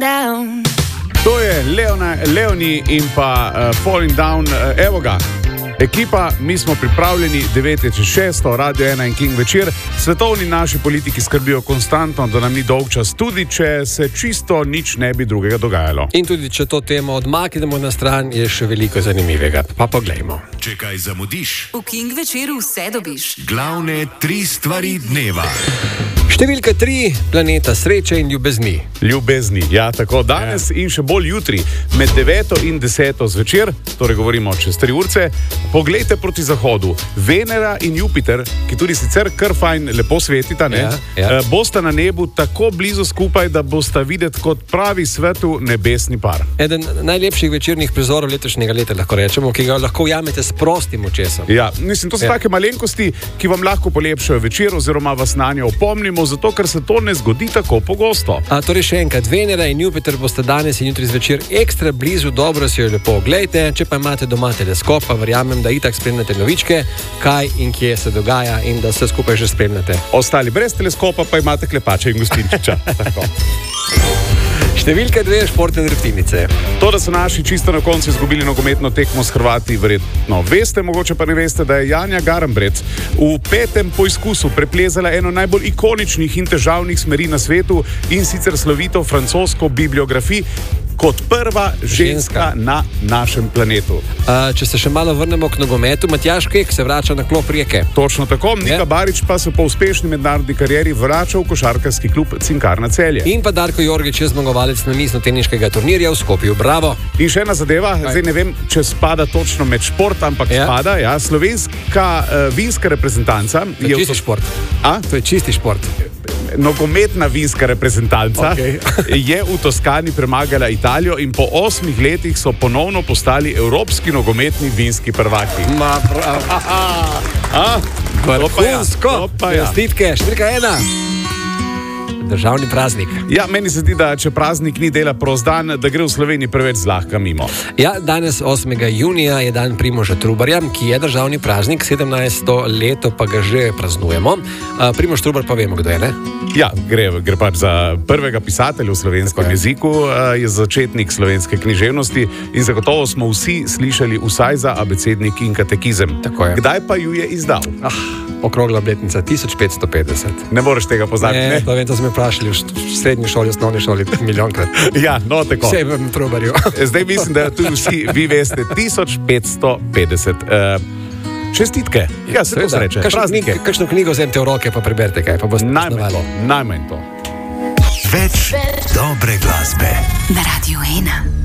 down. To je Leoni in pa Falling Down, evo ga. Ekipa, mi smo pripravljeni, 9:06, Radio 1 in King večer. Svetovni naši politiki skrbijo konstantno, da nam ni dolgčas, tudi če se čisto nič ne bi drugega dogajalo. In tudi če to temo odmaknemo na stran, je še veliko zanimivega. Pa poglejmo. Če kaj zamudiš, V King večeru vse dobiš. glavne 3 stvari dneva. Številka 3, planeta sreče in ljubezni. Ljubezni, ja, tako danes in še bolj jutri, med 9 in 10 zvečer, torej govorimo čez 3 urce, poglejte proti zahodu. Venera in Jupiter, ki tudi sicer kar fajn lepo svetita, bosta na nebu tako blizu skupaj, da bosta videti kot pravi svetu nebesni par. Eden najlepših večernih prizorov letošnjega leta, lahko rečemo, ki ga lahko ujamete s prostim očesom. Ja, mislim, to so take malenkosti, ki vam lahko polepšajo večer oziroma vas na njo opomnimo, zato ker se to ne zgodi tako pogosto. Torej še enkrat, Venera in Jupiter boste danes in jutri zvečer ekstra blizu, dobro si jo lepo oglejte. Če pa imate doma teleskop, pa verjamem, da itak spremljate novičke, kaj in kje se dogaja in da vse skupaj že spremljate. Ostali brez teleskopa pa imate klepače in gostinčiča. Številka 2, športne dreptinice. To, da so naši čisto na koncu izgubili nogometno tekmo s Hrvati, verjetno veste, mogoče pa ne veste, da je Janja Garnbret v 5. poizkusu preplezala eno najbolj ikoničnih in težavnih smeri na svetu, in sicer slovito francosko bibliografij, kot prva ženska na našem planetu. Če se še malo vrnemo k nogometu, Matjaž Kek se vrača na klop Rijeke. Točno tako, Nika Barič pa se po uspešni mednarodni karieri vrača v košarkarski klub Cinkarna Celje. In pa Darko Jorgič je zmagovalec namizno-teniškega turnirja v Skopju. Bravo! In še ena zadeva, zdaj ne vem, če spada točno med šport, ampak spada, ja, slovenska vinska reprezentanca. To je čisti šport. To je čisti šport. Nogometna vinska reprezentanca je v Toskani premagala Italijo in po 8 letih so ponovno postali evropski nogometni vinski prvaki. Vrhunsko! Čestitke, številka 1. Državni praznik. Ja, meni se zdi, da če praznik ni dela prost dan, da gre v Sloveniji preveč zlahka mimo. Ja, danes 8. junija je dan Primoža Trubarja, ki je državni praznik, 17. leto pa ga že praznujemo. Primož Trubar pa vemo, kdo je, ne? Ja, gre pač za prvega pisatelja v slovenskem jeziku, je začetnik slovenske književnosti in zagotovo smo vsi slišali vsaj za abecednik in katekizem. Kdaj pa ju je izdal? Okrogla obletnica 1550. Ne moreš tega pozabiti, ne? To vem, to smo me vprašali v srednji šoli, osnovni šoli milijonkrat. Ja, no tako. Vse v Trubarju. Zdaj mislim, da tudi vsi vi veste 1550. Čestitke. Ja, se to sreče. Kakšno knjigo vzemite v roke, pa preberite kaj, pa boste poznavali. Najmanj to. Več dobre glasbe Na Radio 1.